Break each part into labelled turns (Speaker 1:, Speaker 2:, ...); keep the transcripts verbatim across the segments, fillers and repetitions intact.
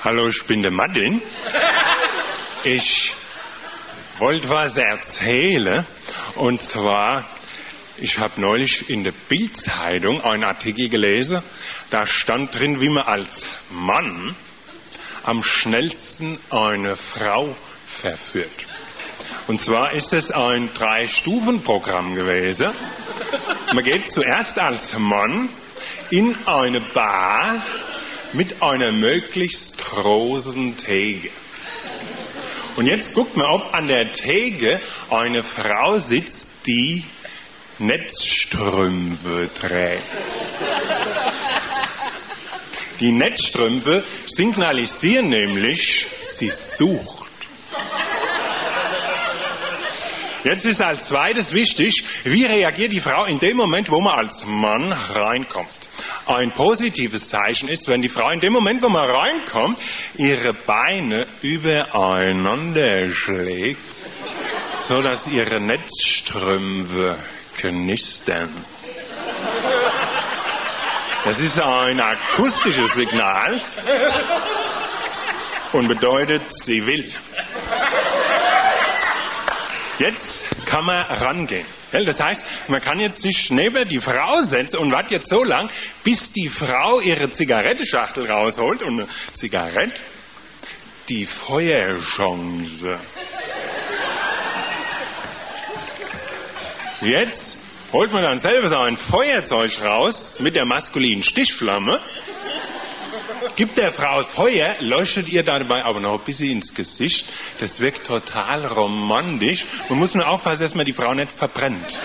Speaker 1: Hallo, ich bin der Martin. Ich wollte was erzählen. Und zwar, ich habe neulich in der Bild-Zeitung einen Artikel gelesen. Da stand drin, wie man als Mann am schnellsten eine Frau verführt. Und zwar ist es ein Drei-Stufen-Programm gewesen. Man geht zuerst als Mann in eine Bar mit einer möglichst großen Theke. Und jetzt guckt man, ob an der Theke eine Frau sitzt, die Netzstrümpfe trägt. Die Netzstrümpfe signalisieren nämlich, sie sucht. Jetzt ist als zweites wichtig, wie reagiert die Frau in dem Moment, wo man als Mann reinkommt. Ein positives Zeichen ist, wenn die Frau in dem Moment, wo man reinkommt, ihre Beine übereinander schlägt, sodass ihre Netzstrümpfe knistern. Das ist ein akustisches Signal und bedeutet, sie will. Jetzt kann man rangehen. Das heißt, man kann jetzt sich neben die Frau setzen und wartet jetzt so lang, bis die Frau ihre Zigarettenschachtel rausholt und eine Zigarette, die Feuerchance. Jetzt holt man dann selber so ein Feuerzeug raus mit der maskulinen Stichflamme, gibt der Frau Feuer, leuchtet ihr dabei aber noch ein bisschen ins Gesicht. Das wirkt total romantisch. Man muss nur aufpassen, dass man die Frau nicht verbrennt.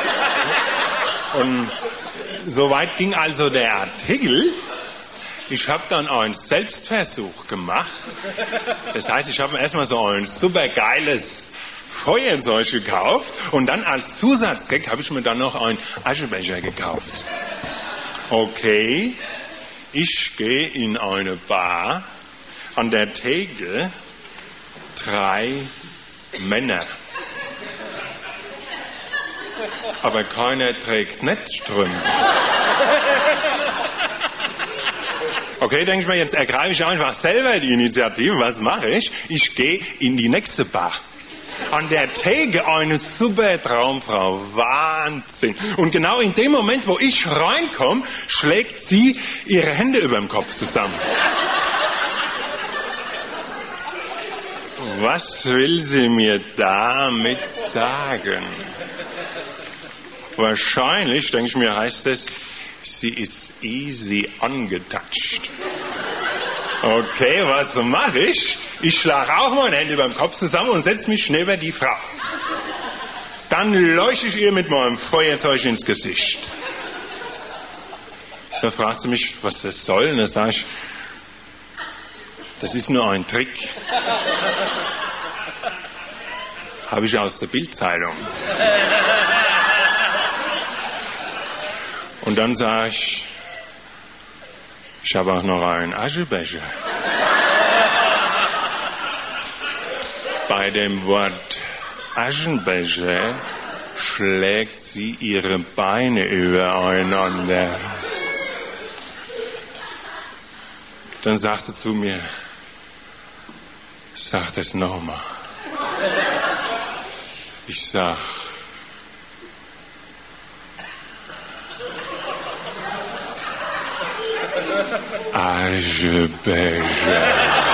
Speaker 1: Und soweit ging also der Artikel. Ich habe dann einen Selbstversuch gemacht. Das heißt, ich habe mir erstmal so ein super geiles Feuerzeug gekauft und dann als Zusatzgag habe ich mir dann noch einen Aschenbecher gekauft. Okay. Ich gehe in eine Bar, an der Theke drei Männer. Aber keiner trägt Netzstrümpfe. Okay, denke ich mir, jetzt ergreife ich einfach selber die Initiative. Was mache ich? Ich gehe in die nächste Bar. An der Theke eine super Traumfrau. Wahnsinn. Und genau in dem Moment, wo ich reinkomme, schlägt sie ihre Hände über dem Kopf zusammen. Was will sie mir damit sagen? Wahrscheinlich, denke ich mir, heißt es, sie ist easy angetatscht. Okay, was mache ich? Ich schlage auch meine Hände über dem Kopf zusammen und setze mich neben die Frau. Dann leuchte ich ihr mit meinem Feuerzeug ins Gesicht. Da fragt sie mich, was das soll. Und dann sage ich, das ist nur ein Trick. Habe ich aus der Bild-Zeitung. Und dann sage ich, ich habe auch noch einen Aschenbecher. Bei dem Wort Aschenbecher schlägt sie ihre Beine übereinander. Dann sagte sie zu mir, sag das nochmal. Ich sag, Aschenbecher.